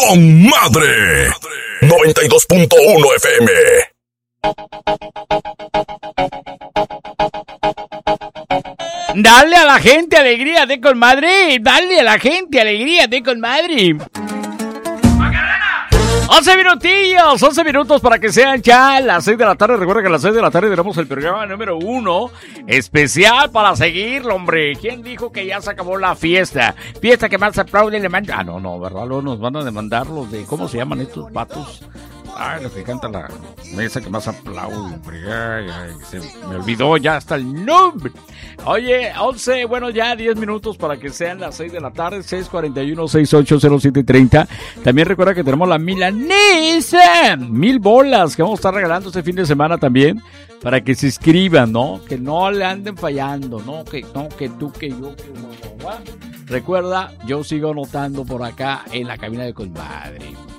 con madre. 92.1 FM. Dale a la gente alegría de con madre. Dale a la gente alegría de con madre. 11 minutillos, 11 minutos para que sean ya las 6 de la tarde. Recuerda que a las 6 de la tarde tenemos el programa número 1 especial para seguirlo, hombre. ¿Quién dijo que ya se acabó la fiesta? Fiesta que más aplaude le manda. Ah, no, ¿verdad? Luego nos van a demandar los de, ¿cómo se llaman estos patos? Ay, los que cantan la mesa que más aplaude, hombre. Ay, se me olvidó ya hasta el nombre. Oye, 11, bueno, ya 10 minutos para que sean las 6 de la tarde, 641-680730. También recuerda que tenemos la milanesa, 1000 bolas que vamos a estar regalando este fin de semana también, para que se inscriban, ¿no? Que no le anden fallando, ¿no? Que tú, que yo, que no. Recuerda, yo sigo anotando por acá en la cabina de Colmadre.